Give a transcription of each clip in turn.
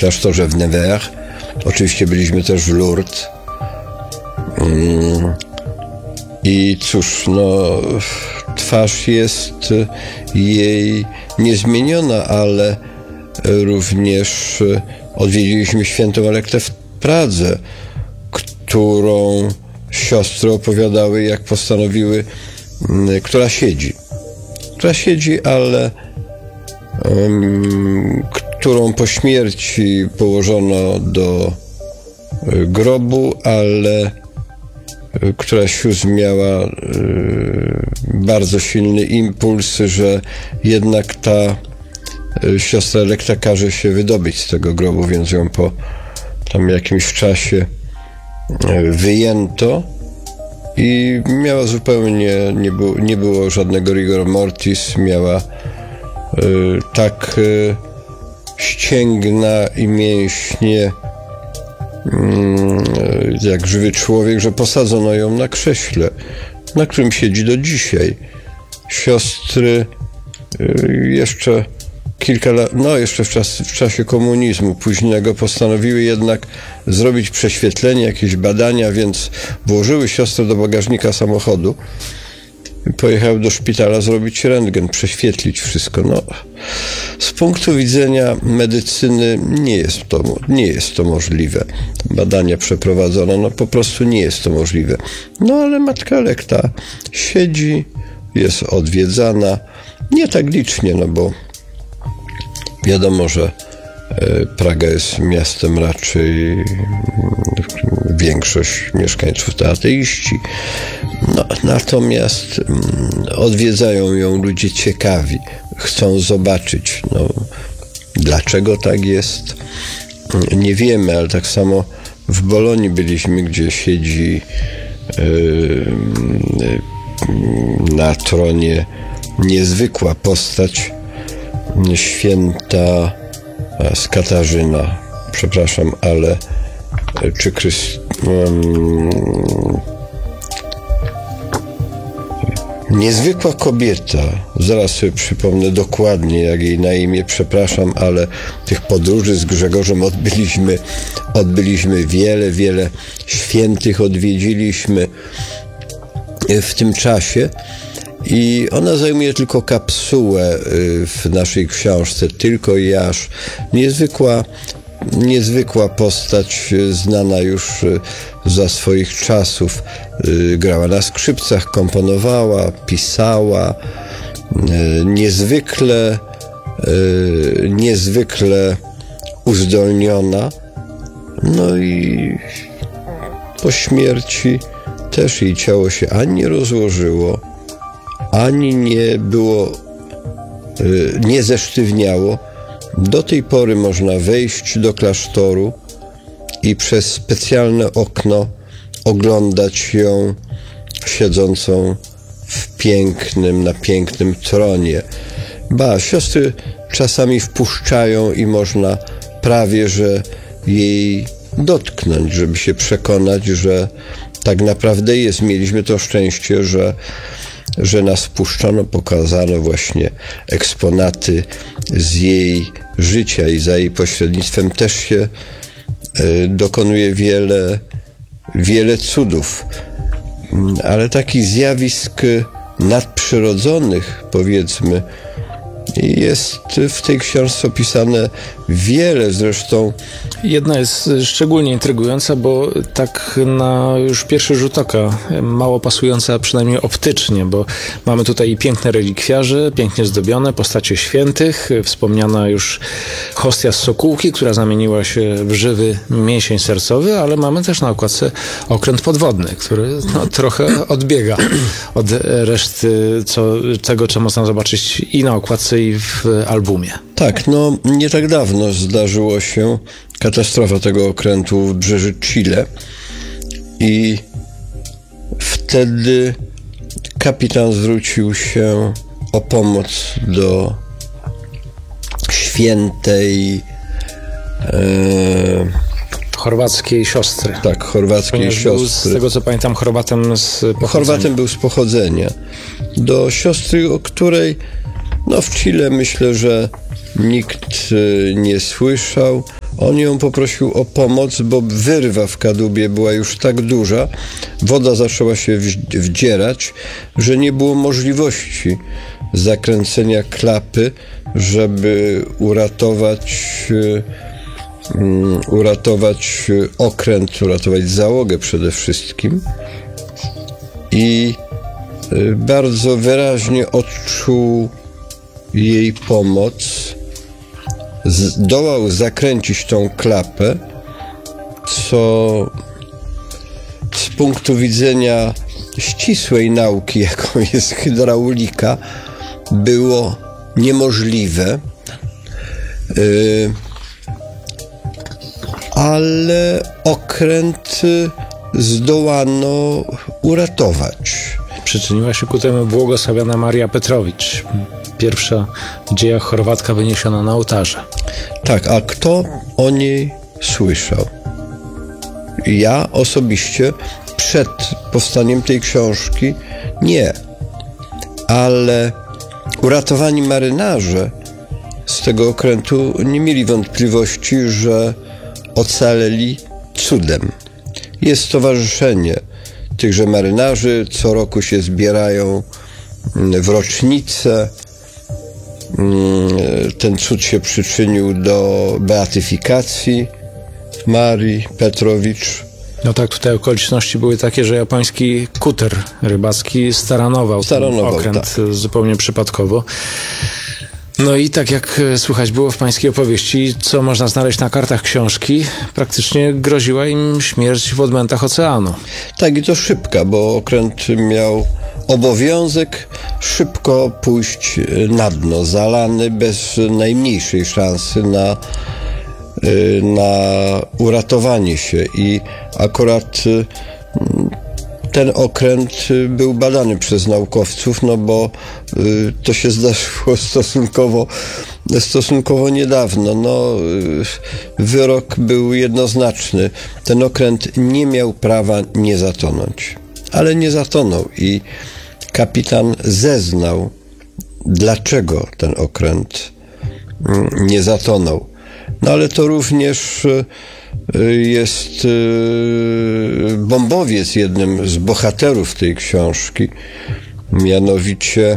klasztorze w Nevers. Oczywiście byliśmy też w Lourdes. I cóż, twarz jest jej niezmieniona, ale również odwiedziliśmy świętą Elektę w Pradze, którą siostry opowiadały, jak postanowiły, która siedzi, ale którą po śmierci położono do grobu, ale która miała bardzo silny impuls, że jednak ta siostra Elekta każe się wydobyć z tego grobu, więc ją po tam jakimś czasie wyjęto i miała zupełnie, nie było żadnego rigor mortis, miała tak ścięgna i mięśnie jak żywy człowiek, że posadzono ją na krześle, na którym siedzi do dzisiaj. Siostry jeszcze kilka lat, jeszcze w czasie komunizmu późnego postanowiły jednak zrobić prześwietlenie, jakieś badania, więc włożyły siostrę do bagażnika samochodu i pojechały do szpitala zrobić rentgen, prześwietlić wszystko. Z punktu widzenia medycyny nie jest to możliwe. Badania przeprowadzono, po prostu nie jest to możliwe. Ale matka Elekta siedzi, jest odwiedzana, nie tak licznie, bo wiadomo, że Praga jest miastem raczej, większość mieszkańców to ateiści. Natomiast odwiedzają ją ludzie ciekawi, chcą zobaczyć. Dlaczego tak jest? Nie wiemy, ale tak samo w Bolonii byliśmy, gdzie siedzi na tronie niezwykła postać, święta z Katarzyna, przepraszam, ale czy niezwykła kobieta, zaraz sobie przypomnę dokładnie, jak jej na imię, przepraszam, ale tych podróży z Grzegorzem odbyliśmy wiele świętych odwiedziliśmy w tym czasie i ona zajmuje tylko kapsułę w naszej książce, tylko i aż. Niezwykła postać, znana już za swoich czasów. Grała na skrzypcach, komponowała, pisała. Niezwykle uzdolniona. I po śmierci też jej ciało się ani nie rozłożyło, ani nie zesztywniało. Do tej pory można wejść do klasztoru i przez specjalne okno oglądać ją siedzącą na pięknym tronie. Siostry czasami wpuszczają i można prawie że jej dotknąć, żeby się przekonać, że tak naprawdę jest. Mieliśmy to szczęście, że nas wpuszczono, pokazano właśnie eksponaty z jej życia i za jej pośrednictwem też się dokonuje wiele cudów. Ale takich zjawisk nadprzyrodzonych, powiedzmy, jest w tej książce opisane wiele, zresztą. Jedna jest szczególnie intrygująca, bo tak na już pierwszy rzut oka mało pasująca, przynajmniej optycznie, bo mamy tutaj i piękne relikwiarze, pięknie zdobione, postacie świętych, wspomniana już hostia z Sokółki, która zamieniła się w żywy mięsień sercowy, ale mamy też na okładce okręt podwodny, który trochę odbiega od reszty tego, co można zobaczyć i na okładce, i w albumie. Tak, nie tak dawno zdarzyło się katastrofa tego okrętu w wybrzeży Chile i wtedy kapitan zwrócił się o pomoc do świętej chorwackiej siostry. Tak, chorwackiej siostry. Z tego co pamiętam, Chorwatem był z pochodzenia. Do siostry, o której w Chile myślę, że nikt nie słyszał. On ją poprosił o pomoc, bo wyrwa w kadłubie była już tak duża, woda zaczęła się wdzierać, że nie było możliwości zakręcenia klapy, żeby uratować okręt, uratować załogę przede wszystkim. I bardzo wyraźnie odczuł jej pomoc. Zdołał zakręcić tą klapę, co z punktu widzenia ścisłej nauki, jaką jest hydraulika, było niemożliwe, ale okręt zdołano uratować. Przyczyniła się ku temu błogosławiona Maria Petrowicz, pierwsza w dziejach Chorwatka wyniesiona na ołtarze. Tak, a kto o niej słyszał? Ja osobiście przed powstaniem tej książki nie, ale uratowani marynarze z tego okrętu nie mieli wątpliwości, że ocaleli cudem. Jest stowarzyszenie tychże marynarzy, co roku się zbierają w rocznicę. Ten cud się przyczynił do beatyfikacji Marii Petrowicz. No tak, tutaj okoliczności były takie, że japoński kuter rybacki staranował ten okręt zupełnie przypadkowo. No i tak jak słychać było w pańskiej opowieści, co można znaleźć na kartach książki, praktycznie groziła im śmierć w odmętach oceanu. Tak, i to szybka, bo okręt miał obowiązek szybko pójść na dno, zalany bez najmniejszej szansy na uratowanie się. I akurat ten okręt był badany przez naukowców, no bo to się zdarzyło stosunkowo niedawno. No, wyrok był jednoznaczny. Ten okręt nie miał prawa nie zatonąć. Ale nie zatonął i kapitan zeznał, dlaczego ten okręt nie zatonął. No ale to również jest bombowiec, jednym z bohaterów tej książki, mianowicie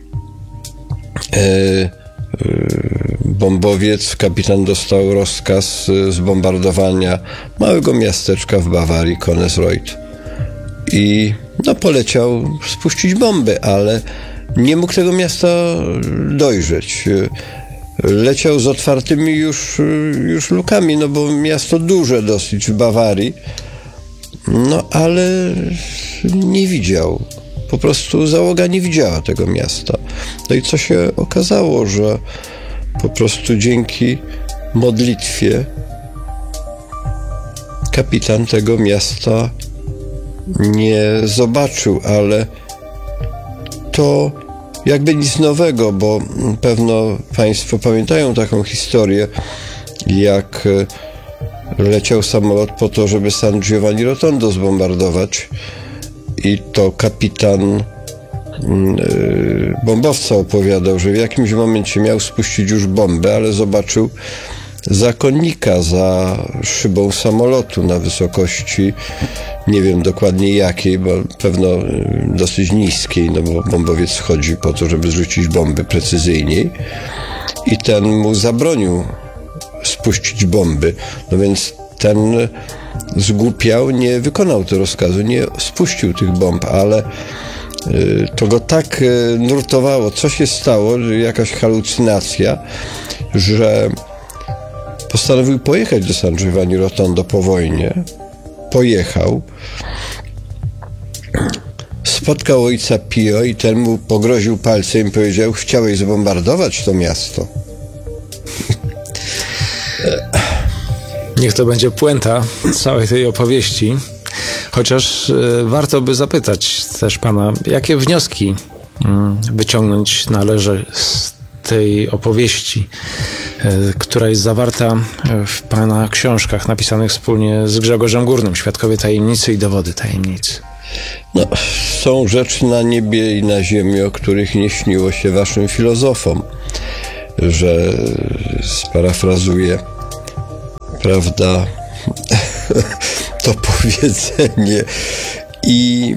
bombowiec, kapitan dostał rozkaz zbombardowania małego miasteczka w Bawarii, Konnesreuth, i no, poleciał spuścić bomby, ale nie mógł tego miasta dojrzeć. Leciał z otwartymi już lukami, no bo miasto duże dosyć w Bawarii, no ale nie widział. Po prostu załoga nie widziała tego miasta. No i co się okazało, że po prostu dzięki modlitwie kapitan tego miasta nie zobaczył, ale to jakby nic nowego, bo pewno Państwo pamiętają taką historię, jak leciał samolot po to, żeby San Giovanni Rotondo zbombardować, i to kapitan bombowca opowiadał, że w jakimś momencie miał spuścić już bombę, ale zobaczył zakonnika za szybą samolotu na wysokości, nie wiem dokładnie jakiej, bo pewno dosyć niskiej, no bo bombowiec schodzi po to, żeby zrzucić bomby precyzyjniej, i ten mu zabronił spuścić bomby. No więc ten zgłupiał, nie wykonał tego rozkazu, nie spuścił tych bomb, ale to go tak nurtowało, co się stało, jakaś halucynacja, że postanowił pojechać do San Giovanni Rotondo po wojnie. Pojechał, spotkał ojca Pio i ten mu pogroził palcem i powiedział: chciałeś zbombardować to miasto. Niech to będzie puenta całej tej opowieści. Chociaż warto by zapytać też pana, jakie wnioski wyciągnąć należy z tej opowieści, która jest zawarta w pana książkach napisanych wspólnie z Grzegorzem Górnym, Świadkowie tajemnicy i dowody tajemnicy. No, są rzeczy na niebie i na ziemi, o których nie śniło się waszym filozofom, że sparafrazuję prawda, to powiedzenie i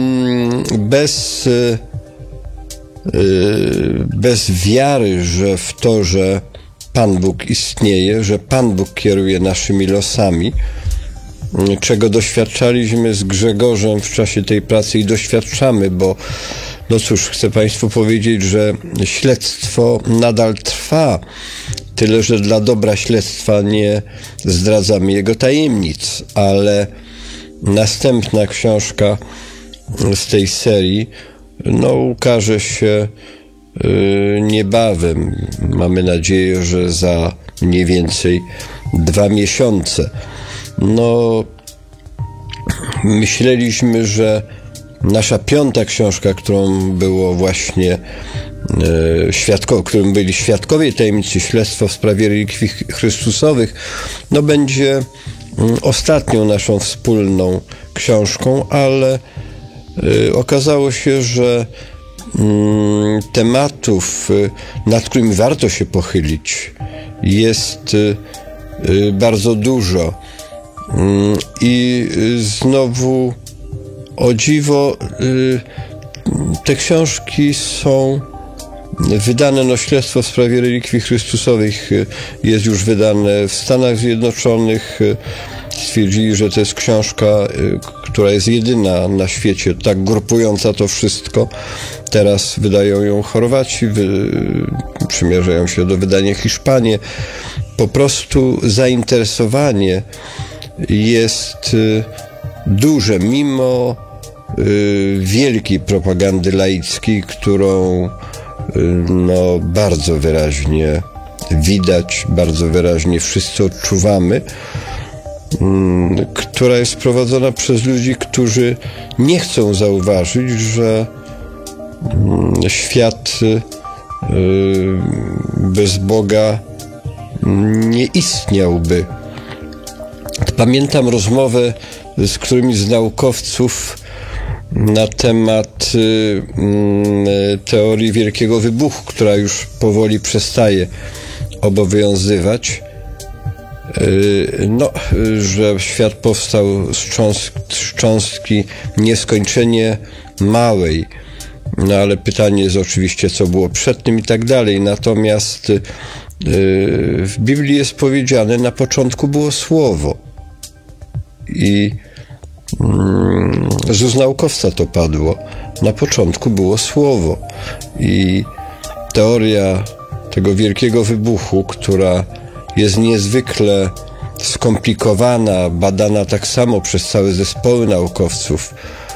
bez wiary, że w to, że Pan Bóg istnieje, że Pan Bóg kieruje naszymi losami, czego doświadczaliśmy z Grzegorzem w czasie tej pracy i doświadczamy, bo no cóż, chcę Państwu powiedzieć, że śledztwo nadal trwa, tyle że dla dobra śledztwa nie zdradzamy jego tajemnic, ale następna książka z tej serii ukaże się niebawem. Mamy nadzieję, że za mniej więcej 2 miesiące. Myśleliśmy, że nasza 5. książka, którą było właśnie którym byli świadkowie tajemnicy, śledztwo w sprawie relikwii chrystusowych, będzie ostatnią naszą wspólną książką, ale okazało się, że tematów, nad którymi warto się pochylić, jest bardzo dużo. I znowu, o dziwo, te książki są wydane, śledztwo w sprawie relikwii chrystusowych jest już wydane w Stanach Zjednoczonych. Stwierdzili, że to jest książka, która jest jedyna na świecie, tak grupująca to wszystko. Teraz wydają ją Chorwaci, przymierzają się do wydania Hiszpanie. Po prostu zainteresowanie jest duże, mimo wielkiej propagandy laickiej, którą bardzo wyraźnie widać, bardzo wyraźnie wszyscy odczuwamy, która jest prowadzona przez ludzi, którzy nie chcą zauważyć, że świat bez Boga nie istniałby. Pamiętam rozmowę z którymś z naukowców na temat teorii Wielkiego Wybuchu, która już powoli przestaje obowiązywać. Że świat powstał z cząstki nieskończenie małej. Ale pytanie jest oczywiście, co było przed tym i tak dalej. Natomiast w Biblii jest powiedziane, na początku było Słowo. I z ust naukowca to padło. Na początku było Słowo. I teoria tego Wielkiego Wybuchu, która jest niezwykle skomplikowana, badana tak samo przez całe zespoły naukowców,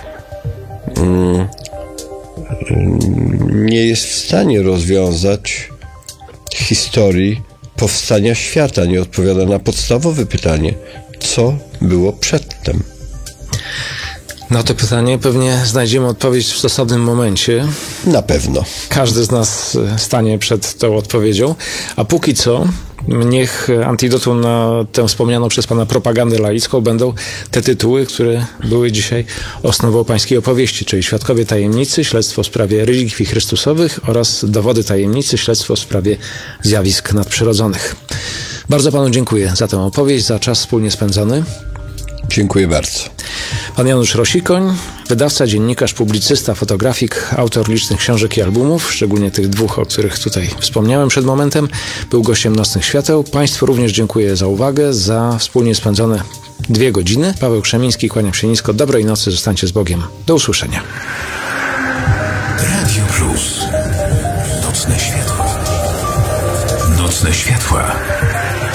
nie jest w stanie rozwiązać historii powstania świata, nie odpowiada na podstawowe pytanie, co było przedtem. Na to pytanie pewnie znajdziemy odpowiedź w stosownym momencie. Na pewno. Każdy z nas stanie przed tą odpowiedzią, a póki co niech antidotą na tę wspomnianą przez Pana propagandę laicką będą te tytuły, które były dzisiaj osnową pańskiej opowieści, czyli Świadkowie Tajemnicy, śledztwo w sprawie relikwii chrystusowych oraz Dowody Tajemnicy, śledztwo w sprawie zjawisk nadprzyrodzonych. Bardzo Panu dziękuję za tę opowieść, za czas wspólnie spędzony. Dziękuję bardzo. Pan Janusz Rosikoń, wydawca, dziennikarz, publicysta, fotografik, autor licznych książek i albumów, szczególnie tych 2, o których tutaj wspomniałem przed momentem, był gościem Nocnych Świateł. Państwu również dziękuję za uwagę, za wspólnie spędzone 2 godziny. Paweł Krzemiński, kłaniam się nisko. Dobrej nocy, zostańcie z Bogiem. Do usłyszenia. Radio Plus. Nocne światła. Nocne światła.